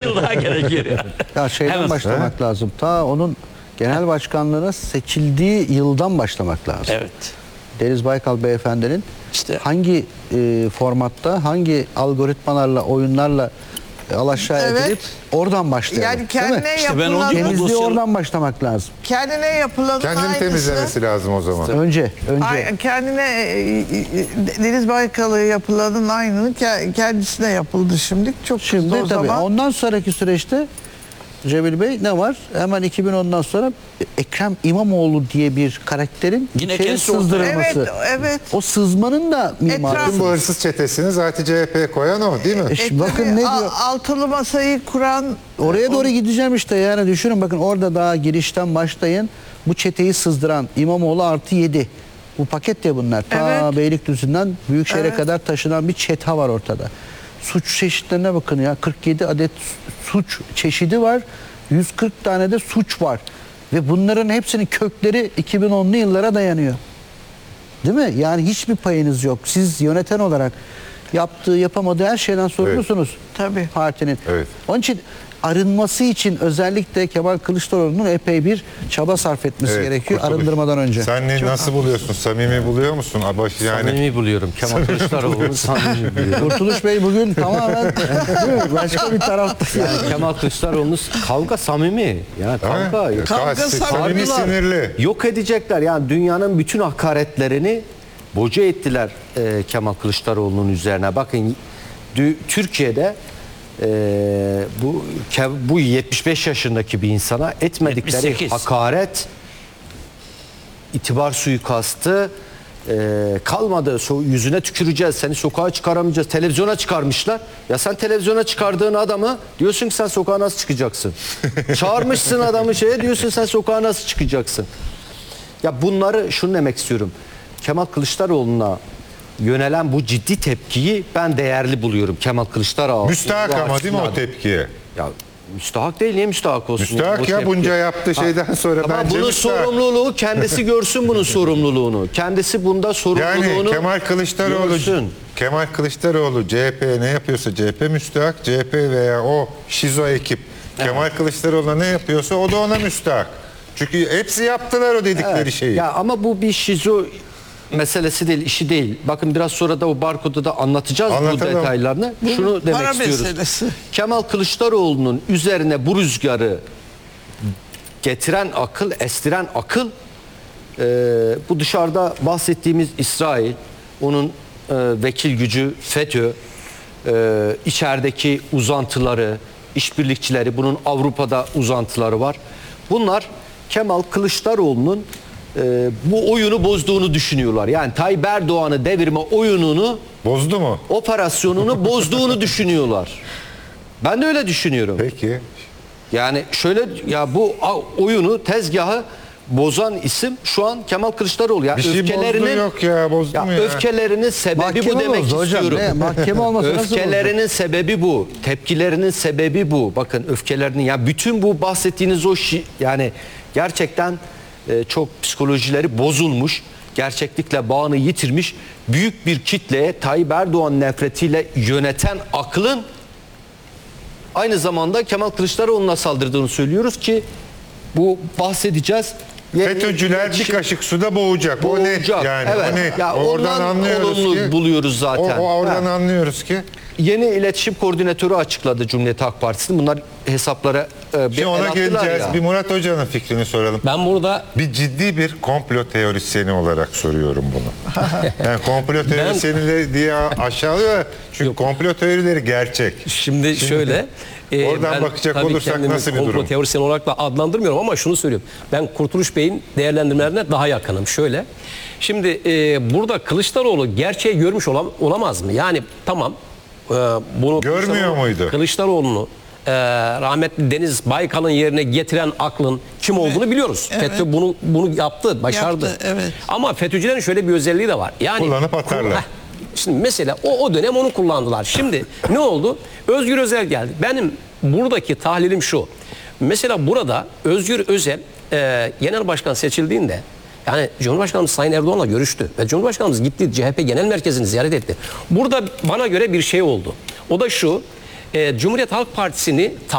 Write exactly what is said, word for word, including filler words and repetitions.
yıl daha gerekiyor. Ya şeyden Hemen. başlamak He? lazım. Ta onun genel başkanlığına seçildiği yıldan başlamak lazım. Evet. Deniz Baykal beyefendinin İşte hangi e, formatta, hangi algoritmalarla, oyunlarla e, alaşağı Evet. edilip oradan başlayalım. Yani değil mi? kendine İşte ben onu yapılanın, diyorum. Temizliği dosyanın- oradan başlamak lazım. kendine yapılanın Kendini aynısı. temizlemesi lazım o zaman. Önce, önce. Ay, kendine e, e, Deniz Baykal'a yapılanın aynını ke- kendisine yapıldı şimdi. Çok Şimdi kızdı o tabii zaman. ondan sonraki süreçte Cemil Bey ne var? Hemen iki bin ondan sonra Ekrem İmamoğlu diye bir karakterin Yine içeri kendisi ortaya- sızdırılması. Evet, evet. O sızmanın da mimarı. Etraf- Tüm bu hırsız çetesini zaten C H P'ye koyan o değil mi? E, E, şimdi bakın tabii, ne a- diyor? Altılı masayı kuran Oraya doğru gideceğim işte, yani düşünün bakın, orada daha girişten başlayın. Bu çeteyi sızdıran İmamoğlu artı yedi. Bu paket ya bunlar. Ta Evet. Beylikdüzü'nden Büyükşehir'e Evet. kadar taşınan bir çete var ortada. Suç çeşitlerine bakın ya. kırk yedi adet suç çeşidi var. yüz kırk tane de suç var. Ve bunların hepsinin kökleri iki bin onlu yıllara dayanıyor. Değil mi? Yani hiçbir payınız yok. Siz yöneten olarak yaptığı, yapamadığı her şeyden sorumlusunuz. Tabii. Partinin. Evet. Onun için arınması için özellikle Kemal Kılıçdaroğlu'nun epey bir çaba sarf etmesi Evet, gerekiyor Kurtuluş. arındırmadan önce. Sen ne, nasıl buluyorsun? Samimi buluyor musun? Abaş yani. Samimi buluyorum. Kemal Kılıçdaroğlu'nu samimi buluyorum. Kurtuluş Bey bugün tamamen değil mi? Başka bir tarafta. Yani Kemal Kılıçdaroğlu'nun kavga samimi. Yani kavga Ha? yok. Kavga Ka- sardılar. samimi sinirli. Yok edecekler. Yani dünyanın bütün hakaretlerini boca ettiler e, Kemal Kılıçdaroğlu'nun üzerine. Bakın dü- Türkiye'de e, bu Kev- bu yetmiş beş yaşındaki bir insana etmedikleri yetmiş sekiz. hakaret, itibar suikastı e, kalmadı. So- yüzüne tüküreceğiz, seni sokağa çıkaramayacağız. Televizyona çıkarmışlar. Ya sen televizyona çıkardığın adamı diyorsun ki sen sokağa nasıl çıkacaksın? Çağırmışsın adamı şeye, diyorsun sen sokağa nasıl çıkacaksın? Ya bunları şunu demek istiyorum. Kemal Kılıçdaroğlu'na yönelen bu ciddi tepkiyi ben değerli buluyorum. Kemal Kılıçdaroğlu. Müstahak ama değil mi o açısından. tepkiye? Ya müstahak değil, niye müstahak olsun? Müstahak Bu ya tepki. bunca yaptığı şeyden sonra Ama bence bunun müstahak. sorumluluğu kendisi görsün, bunun sorumluluğunu. Kendisi bunda sorumluluğunu Yani Kemal Kılıçdaroğlu görsün. Kemal Kılıçdaroğlu C H P ne yapıyorsa C H P müstahak, C H P veya o şizo ekip Kemal Kılıçdaroğlu'na ne yapıyorsa o da ona müstahak. Çünkü hepsi yaptılar o dedikleri Evet. şeyi. Ya ama bu bir şizo meselesi değil, işi değil. Bakın biraz sonra da o barkodu da anlatacağız Anlatalım. bu detaylarını. Şunu demek para istiyoruz. meselesi. Kemal Kılıçdaroğlu'nun üzerine bu rüzgarı getiren akıl, estiren akıl, e, bu dışarıda bahsettiğimiz İsrail, onun e, vekil gücü FETÖ, e, içerideki uzantıları, işbirlikçileri, bunun Avrupa'da uzantıları var. Bunlar Kemal Kılıçdaroğlu'nun e, bu oyunu bozduğunu düşünüyorlar. Yani Tayyip Erdoğan'ı devirme oyununu, Bozdu mu? operasyonunu bozduğunu düşünüyorlar. Ben de öyle düşünüyorum. Peki. Yani şöyle, ya bu a- oyunu, tezgahı bozan isim şu an Kemal Kılıçdaroğlu. Ya Bir şey bozdu öfkelerinin yok ya, bozdu ya mu ya? öfkelerinin sebebi Mahkeme bu demek bozdu hocam, istiyorum. ne? Mahkeme olmasa nasıl bozdu? Öfkelerinin sebebi bu. Tepkilerinin sebebi bu. Bakın öfkelerinin, ya bütün bu bahsettiğiniz o şi, yani gerçekten e, çok psikolojileri bozulmuş, gerçeklikle bağını yitirmiş büyük bir kitleye Tayyip Erdoğan nefretiyle yöneten aklın aynı zamanda Kemal Kılıçdaroğlu'na saldırdığını söylüyoruz ki bu bahsedeceğiz. FETÖ'cüler bir kaşık suda boğacak. O net Boğacak, yani. evet. O net. Ya oradan ondan anlıyoruz olumlu ki. buluyoruz zaten. O, o oradan Ha. anlıyoruz ki. Yeni iletişim koordinatörü açıkladı Cumhuriyet Halk Partisi'nin. Bunlar hesaplara e, bir Şimdi el ona attılar geleceğiz. ya. Bir Murat Hoca'nın fikrini soralım. ben burada Bir ciddi bir komplo teorisyeni olarak soruyorum bunu. Yani komplo teorisyeni diye aşağılıyor. Çünkü komplo teorileri gerçek. şimdi şöyle e, Oradan ben bakacak tabii olursak kendimi nasıl bir komplo durum? teorisyen olarak da adlandırmıyorum ama şunu söylüyorum. Ben Kurtuluş Bey'in değerlendirmelerine daha yakınım. Şöyle. Şimdi e, burada Kılıçdaroğlu gerçeği görmüş olam, olamaz mı? Yani tamam. e, bunu Görmüyor Kılıçdaroğlu- muydu? Kılıçdaroğlu'nu e, rahmetli Deniz Baykal'ın yerine getiren aklın kim olduğunu biliyoruz. Evet. FETÖ bunu bunu yaptı, başardı. Yaptı, evet. Ama FETÖ'cülerin şöyle bir özelliği de var. Yani Kullanıp atarlar. Heh, Şimdi mesela o, o dönem onu kullandılar. Şimdi ne oldu? Özgür Özel geldi. Benim buradaki tahlilim şu. Mesela burada Özgür Özel e, genel başkan seçildiğinde, yani Cumhurbaşkanımız Sayın Erdoğan'la görüştü. Ve Cumhurbaşkanımız gitti C H P Genel Merkezi'ni ziyaret etti. Burada bana göre bir şey oldu. O da şu. E, Cumhuriyet Halk Partisi'ni